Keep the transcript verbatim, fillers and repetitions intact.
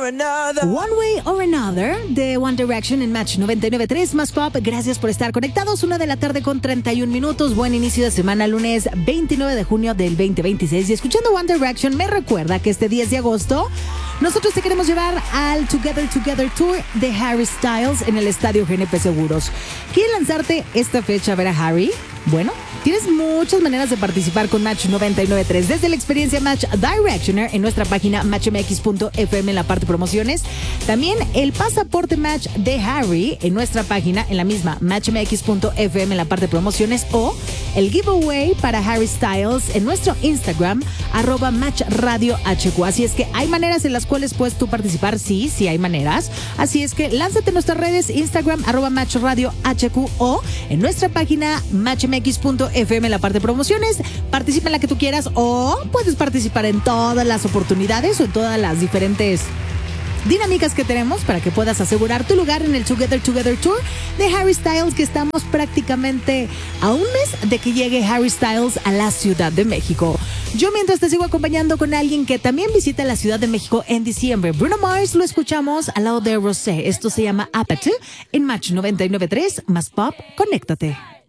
or another. One Way or Another de One Direction en Match noventa y nueve punto tres más Pop. Gracias por estar conectados. Una de la tarde con treinta y un minutos. Buen inicio de semana, lunes veintinueve de junio del veinte veintiséis. Y escuchando One Direction me recuerda que este diez de agosto nosotros te queremos llevar al Together Together Tour de Harry Styles en el Estadio G N P Seguros. ¿Quieres lanzarte esta fecha a ver a Harry? Bueno, tienes muchas maneras de participar con Match noventa y nueve punto tres. Desde la experiencia Match Directioner en nuestra página match m x punto f m en la parte promociones. También el pasaporte Match de Harry en nuestra página, en la misma match m x punto f m en la parte promociones. O el giveaway para Harry Styles en nuestro Instagram, arroba Match Radio H Q. Así es que hay maneras en las cuales puedes tú participar. Sí, sí hay maneras. Así es que lánzate en nuestras redes, Instagram, arroba Match Radio H Q, o en nuestra página match m x punto f m en la parte de promociones. Participa en la que tú quieras o puedes participar en todas las oportunidades o en todas las diferentes dinámicas que tenemos para que puedas asegurar tu lugar en el Together Together Tour de Harry Styles, que estamos prácticamente a un mes de que llegue Harry Styles a la Ciudad de México. Yo mientras te sigo acompañando con alguien que también visita la Ciudad de México en diciembre. Bruno Mars, lo escuchamos al lado de Rosé. Esto se llama Apathy en Match noventa y nueve punto tres más Pop. Conéctate.